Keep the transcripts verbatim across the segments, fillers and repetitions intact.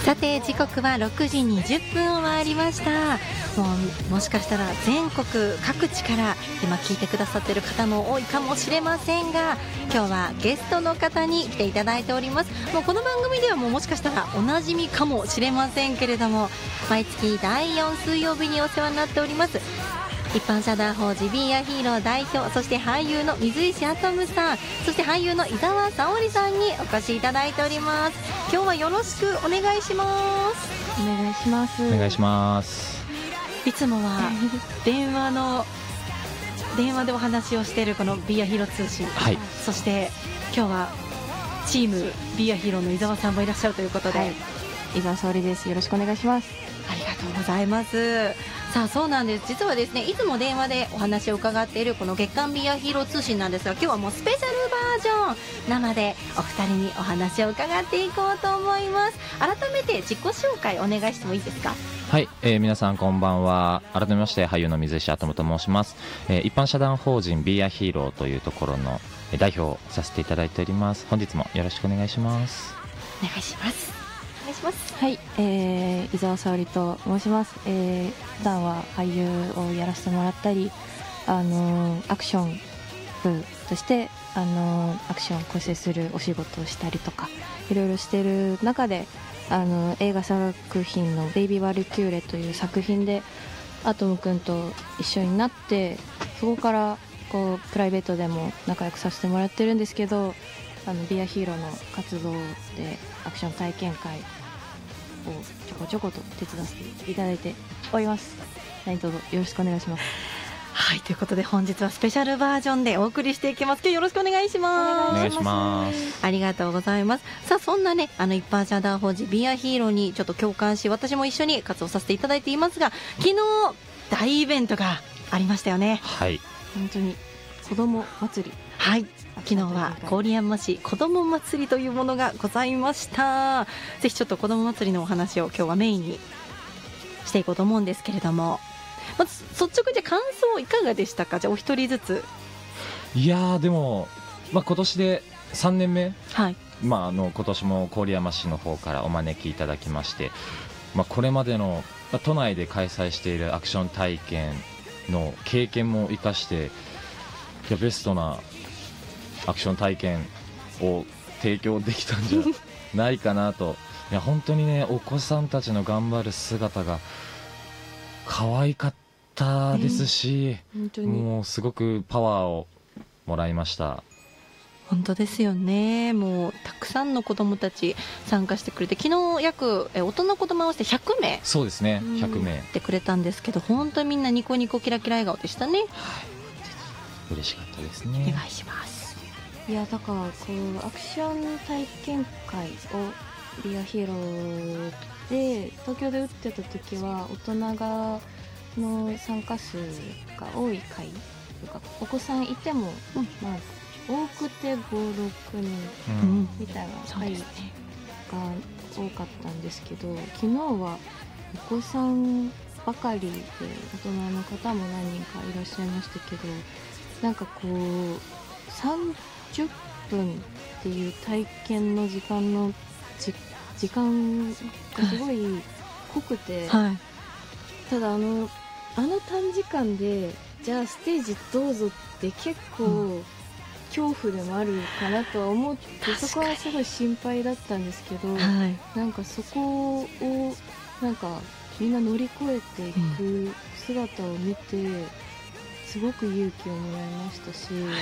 さて時刻はろくじにじゅっぷんを回りました。もうもしかしたら全国各地から今聞いてくださっている方も多いかもしれませんが、今日はゲストの方に来ていただいております。もうこの番組ではもうもしかしたらおなじみかもしれませんけれども、毎月だいよん水曜日にお世話になっております一般社団法人 Be a Hero 代表、そして俳優の水石アトムさん、そして俳優の伊沢沙織さんにお越しいただいております。今日はよろしくお願いします。 お願いします。 お願いします。 いつもは電話の電話でお話をしているこの Be a Hero 通信、 はい、 そして今日はチーム Be a Hero の伊沢さんもいらっしゃるということで、はい、 伊沢沙織です。よろしくお願いします。 ありがとうございます。さあそうなんです。実はですね、いつも電話でお話を伺っているこの月刊 Be a Hero 通信なんですが、今日はもうスペシャルバージョン生でお二人にお話を伺っていこうと思います。改めて自己紹介お願いしてもいいですか？ はい、えー、皆さんこんばんは。改めまして俳優の水石アトムと申します。えー、一般社団法人 Be a Hero というところの代表をさせていただいております。本日もよろしくお願いします。 お願いします。お願いします。 はい、えー、伊沢沙織と申します。えー、普段は俳優をやらせてもらったり、あのー、アクション部として、あのー、アクションを構成するお仕事をしたりとかいろいろしている中で、あのー、映画作品のベイビー・ワルキューレという作品でアトムくんと一緒になって、そこからこうプライベートでも仲良くさせてもらってるんですけど、あの Be a Hero の活動でアクション体験会をちょこちょこと手伝わせていただいております。何卒よろしくお願いします。 はい、ということで本日はスペシャルバージョンでお送りしていきます。今日よろしくお願いします。 お願いします。 ありがとうございます。さあそんなね、あの一般社団法人 Be a Hero にちょっと共感し、私も一緒に活動させていただいていますが、昨日大イベントがありましたよね。 はい、 本当に子ども祭り、 はい、昨日は郡山市子ども祭りというものがございました。ぜひちょっと子ども祭りのお話を今日はメインにしていこうと思うんですけれども、まず率直に感想いかがでしたか？じゃあお一人ずつ。 いやーでも、まあ、今年でさんねんめ、 はい、 まあ、あの今年も郡山市の方からお招きいただきまして、まあ、これまでの、まあ、都内で開催しているアクション体験の経験も生かして、いやベストなアクション体験を提供できたんじゃないかなと。いや本当にね、お子さんたちの頑張る姿が可愛かったですし、 えー、本当にもうすごくパワーをもらいました。 本当ですよね。もうたくさんの子どもたち参加してくれて、昨日約え大人子ども合わせてひゃくめい、 そうですね、ひゃくめい来てくれたんですけど、本当にみんなニコニコキラキラ笑顔でしたね。はい、 嬉しかったですね。 お願いします。 いやだからこうアクション体験会を Be a Hero で東京で打ってた時は大人がの参加数が多い会というか、お子さんいても、うん、まあ、多くてご、ろくにんみたいな会が多かったんですけど、昨日はお子さんばかりで大人の方も何人かいらっしゃいましたけど、なんかこうさんじゅっぷんっていう体験の時間のじ時間がすごい濃くて、はい、ただあのあの短時間でじゃあステージどうぞって結構恐怖でもあるかなとは思って、うん、そこはすごい心配だったんですけど、はい、なんかそこをなんかみんな乗り越えていく姿を見て、うん、すごく勇気をもらいましたし、はい、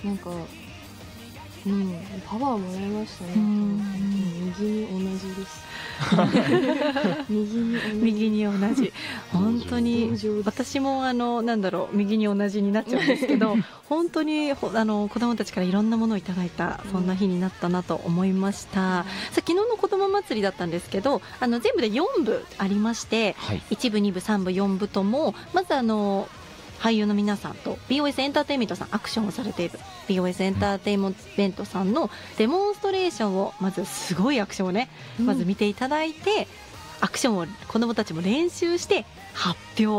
なんかうん、パワーもらいましたね。右に同じです右に同じ右に同じ本当に私もあのなんだろう右に同じになっちゃうんですけど本当にあの子どもたちからいろんなものをいただいた、そんな日になったなと思いました。うん、さ昨日の子ども祭りだったんですけど、あの全部でよんぶありまして、はい、いちぶにぶさんぶよんぶともまずあの俳優の皆さんと ビーオーエス エンターテインメントさん、アクションをされている ビーオーエス エンターテインメントさんのデモンストレーションを、まずすごいアクションをね、うん、まず見ていただいて、アクションを子どもたちも練習して発表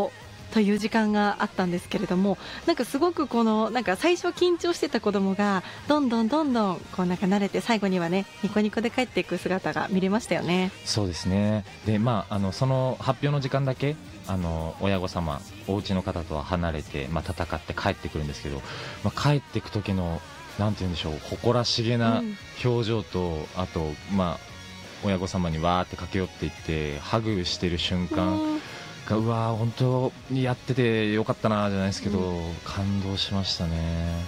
という時間があったんですけれども、なんかすごくこのなんか最初は緊張してた子供がどんどんどんどんこうなんか慣れて、最後にはねニコニコで帰っていく姿が見れましたよね。 そうですね。で、まあ、あのその発表の時間だけあの親御様お家の方とは離れて、まあ、戦って帰ってくるんですけど、まあ、帰っていく時のなんて言うんでしょう、誇らしげな表情と、うん、あと、まあ、親御様にわーって駆け寄っていってハグしてる瞬間が、うわー本当やっててよかったなじゃないですけど、うん、感動しましたね、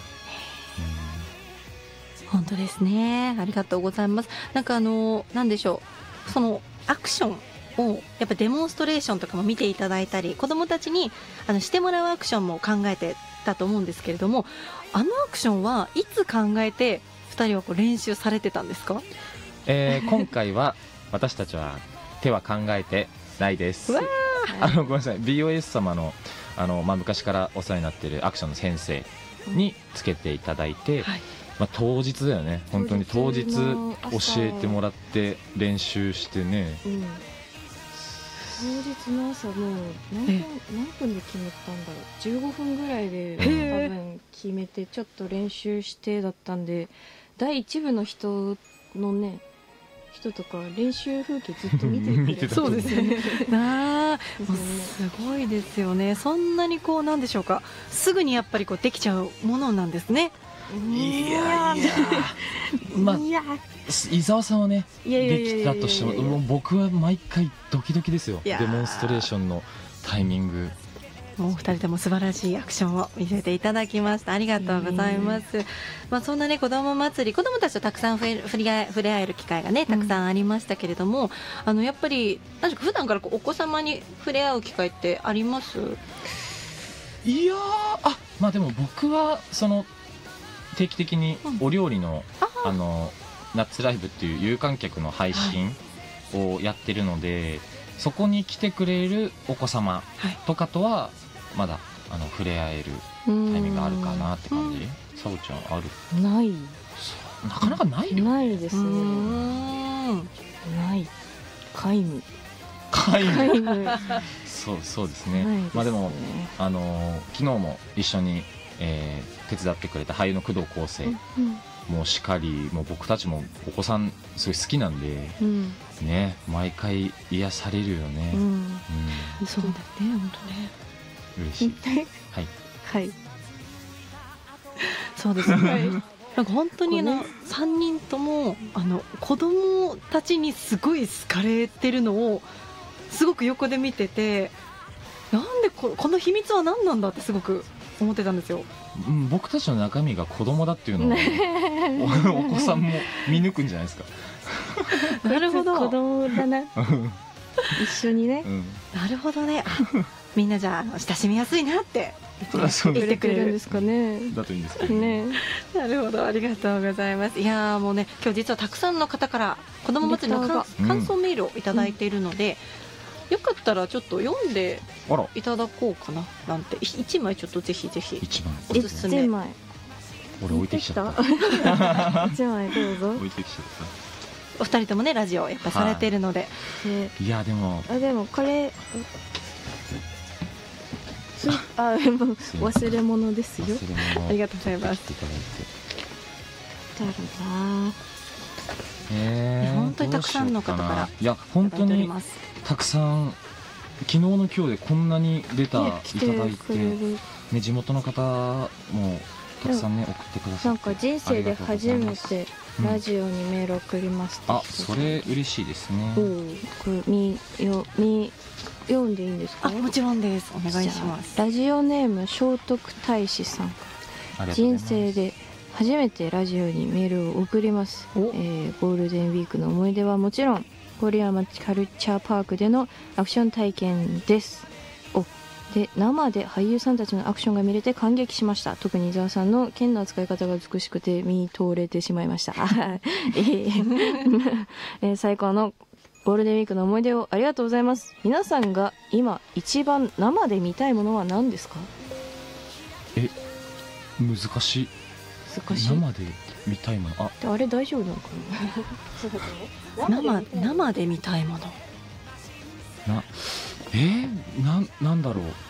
うん、本当ですね。ありがとうございます。なんかあのなんでしょう、そのアクションをやっぱデモンストレーションとかも見ていただいたり、子どもたちにあのしてもらうアクションも考えてたと思うんですけれども、あのアクションはいつ考えてふたりはこう練習されてたんですか？ えー、今回は私たちは手は考えてないです。あのごめんなさい、 ビーオーエス 様の、あの、まあ、昔からお世話になっているアクションの先生につけていただいて、うん、はい、まあ、当日だよね、本当に当日教えてもらって練習してね、うん、 当日の朝もう何分、何分で決めたんだろう、じゅうごふんぐらいで多分決めてちょっと練習してだったんで、だいいち部の人のね人とか練習風景ずっと見て見てたそうですよね。あー、すごいですよね。そんなにこうなんでしょうか、すぐにやっぱりこうできちゃうものなんですね。 いやいやまあ伊沢さんはねできたとしても、僕は毎回ドキドキですよ。デモンストレーションのタイミング、 もうお二人とも素晴らしいアクションを見せていただきました。ありがとうございます。まあ、そんなね子ども祭り、子どもたちとたくさん触れ触れ触れ合える機会がねたくさんありましたけれども、うん、あのやっぱり何か普段からこうお子様に触れ合う機会ってあります？ いやー、あ、まあでも僕はその定期的にお料理の、うん、あのナッツライブっていう有観客の配信をやってるので、はい、そこに来てくれるお子様とかとはまだあの触れ合えるタイミングがあるかなって感じ。さおちゃんある？ ない、 なかなかないよ。 ないですね。ない。皆無。 皆無。そうそうですね。ですね。まあでもあのー、昨日も一緒に、えー、手伝ってくれた俳優の工藤康生、うんうん、もうしかり、もう僕たちもお子さんすごい好きなんで、うん、ね、毎回癒されるよね。うんうん、そうだね、本当ね。 嬉しい。はい。 はい。 そうですね。はい、なんか本当にあのさんにんともあの子供たちにすごい好かれてるのをすごく横で見てて、なんで こ, この秘密は何なんだってすごく思ってたんですよ。 うん、僕たちの中身が子供だっていうのを、ね、お, お子さんも見抜くんじゃないですか。 なるほど。 子供だな。一緒にね、うん、 なるほどね。みんなじゃあ親しみやすいなって言ってくれるんですかね。 だといいんですけどね。 なるほど、ありがとうございます。いやもうね、今日実はたくさんの方から子ども祭りの感想メールをいただいているので、うん、よかったらちょっと読んでいただこうかななんて。いちまいちょっとぜひぜひ一枚おすすめ。 いちまい俺置いてきちゃった。 いちまいどうぞ。 置いてきちゃった。 お二人ともねラジオやっぱされているので、 いやでもあでもこれあ忘れ物ですよ。 ありがとうございます。 だろうな。 えー、 本当にたくさんの方からいや本当にたくさん、昨日の今日でこんなにレターいただいて、ね、ね、地元の方もたくさんね送ってくださって、 なんか人生で初めてラジオにメール送りました、 うん、あ、それ嬉しいですね。 おこれみよみ読んでいいんですか？ あ、もちろんです。お願いします。 ラジオネーム聖徳太子さん。人生で初めてラジオにメールを送ります、えー、ゴールデンウィークの思い出はもちろん郡山カルチャーパークでのアクション体験です。おで生で俳優さんたちのアクションが見れて感激しました。特に伊沢さんの剣の扱い方が美しくて見通れてしまいました。えー、最高のゴールデンウィークの思い出をありがとうございます。皆さんが今一番生で見たいものは何ですか？ え、難しい。 難しい。 生で見たいもの、あ、 あれ大丈夫なのかな。生生で見たいもの。 な、えー、ななんだろう。